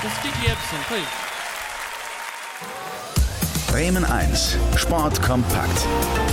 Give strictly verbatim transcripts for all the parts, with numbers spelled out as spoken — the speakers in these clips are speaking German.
Mister Stevie Epson, please. Bremen eins, Sport kompakt.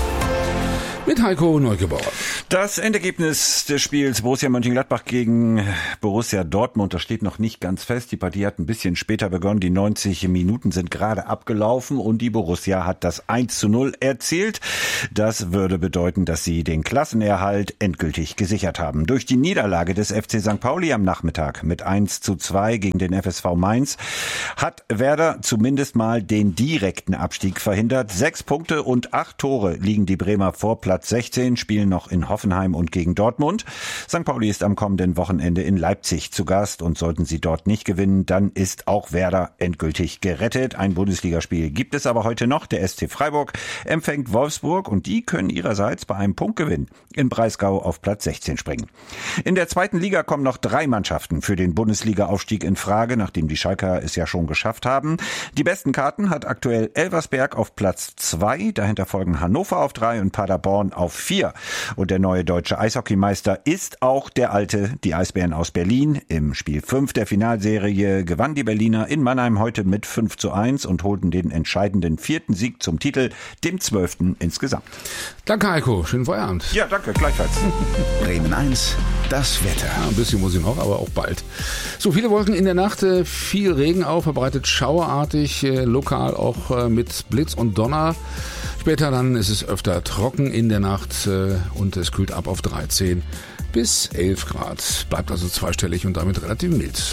Mit Heiko Neugebauer. Das Endergebnis des Spiels Borussia Mönchengladbach gegen Borussia Dortmund, das steht noch nicht ganz fest. Die Partie hat ein bisschen später begonnen. Die neunzig Minuten sind gerade abgelaufen und die Borussia hat das eins zu null erzielt. Das würde bedeuten, dass sie den Klassenerhalt endgültig gesichert haben. Durch die Niederlage des F C Sankt Pauli am Nachmittag mit eins zu zwei gegen den F S V Mainz hat Werder zumindest mal den direkten Abstieg verhindert. Sechs Punkte und acht Tore liegen die Bremer vor Platz sechzehn, spielen noch in Hoffenheim und gegen Dortmund. Sankt Pauli ist am kommenden Wochenende in Leipzig zu Gast und sollten sie dort nicht gewinnen, dann ist auch Werder endgültig gerettet. Ein Bundesligaspiel gibt es aber heute noch. Der S C Freiburg empfängt Wolfsburg und die können ihrerseits bei einem Punktgewinn in Breisgau auf Platz sechzehn springen. In der zweiten Liga kommen noch drei Mannschaften für den Bundesliga-Aufstieg in Frage, nachdem die Schalker es ja schon geschafft haben. Die besten Karten hat aktuell Elversberg auf Platz zwei, dahinter folgen Hannover auf drei und Paderborn auf vier. Und der neue deutsche Eishockeymeister ist auch der alte, die Eisbären aus Berlin. Im Spiel fünf der Finalserie gewann die Berliner in Mannheim heute mit fünf zu eins und holten den entscheidenden vierten Sieg zum Titel, dem zwölften insgesamt. Danke Heiko, schönen Feierabend. Ja, danke, gleichfalls. Bremen eins, das Wetter. Ja, ein bisschen muss ich noch, aber auch bald. So, viele Wolken in der Nacht, viel Regen auch, verbreitet schauerartig, lokal auch mit Blitz und Donner. Später dann ist es öfter trocken in der Nacht und es kühlt ab auf dreizehn bis elf Grad. Bleibt also zweistellig und damit relativ mild.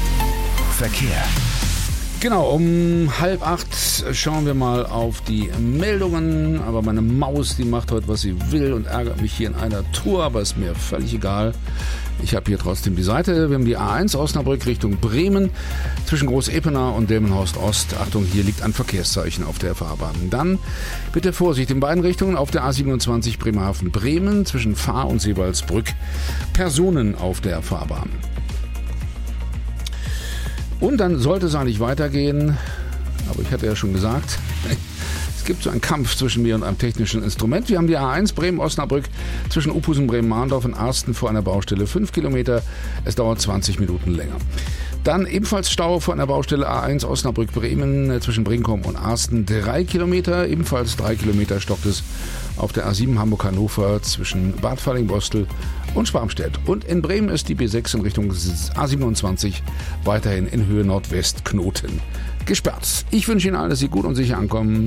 Verkehr. Genau, um halb acht schauen wir mal auf die Meldungen. Aber meine Maus, die macht heute, was sie will und ärgert mich hier in einer Tour, aber ist mir völlig egal. Ich habe hier trotzdem die Seite. Wir haben die A eins Osnabrück Richtung Bremen zwischen Groß-Epener und Delmenhorst Ost. Achtung, hier liegt ein Verkehrszeichen auf der Fahrbahn. Dann bitte Vorsicht in beiden Richtungen auf der A siebenundzwanzig Bremerhaven-Bremen zwischen Fahr und Seewaldsbrück. Personen auf der Fahrbahn. Und dann sollte es eigentlich weitergehen, aber ich hatte ja schon gesagt, es gibt so einen Kampf zwischen mir und einem technischen Instrument. Wir haben die A eins Bremen-Osnabrück zwischen Uphusen, Bremen-Mahndorf und Arsten vor einer Baustelle fünf Kilometer. Es dauert zwanzig Minuten länger. Dann ebenfalls Stau vor einer Baustelle A eins Osnabrück-Bremen zwischen Brinkum und Arsten drei Kilometer. Ebenfalls drei Kilometer stockt es auf der A sieben Hamburg-Hannover zwischen Bad Falling-Bostel und Schwarmstedt. Und in Bremen ist die B sechs in Richtung A siebenundzwanzig weiterhin in Höhe Nordwest Knoten gesperrt. Ich wünsche Ihnen allen, dass Sie gut und sicher ankommen.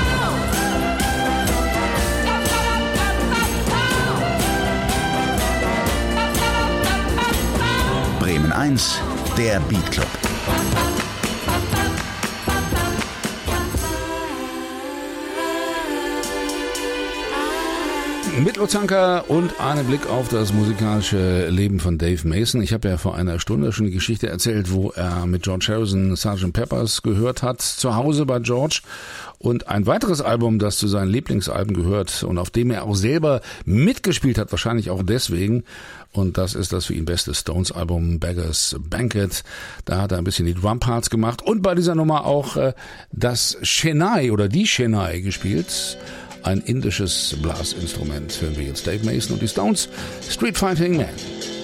Bremen eins, der Beat Club. Mit Luzanka und einen Blick auf das musikalische Leben von Dave Mason. Ich habe ja vor einer Stunde schon die Geschichte erzählt, wo er mit George Harrison Sergeant Peppers gehört hat, zu Hause bei George. Und ein weiteres Album, das zu seinen Lieblingsalben gehört und auf dem er auch selber mitgespielt hat, wahrscheinlich auch deswegen. Und das ist das für ihn beste Stones-Album, Beggars Banquet. Da hat er ein bisschen die Drumparts gemacht und bei dieser Nummer auch äh, das Shehnai oder die Shehnai gespielt. Ein indisches Blasinstrument. Hören wir jetzt Dave Mason und die Stones, Street Fighting Man.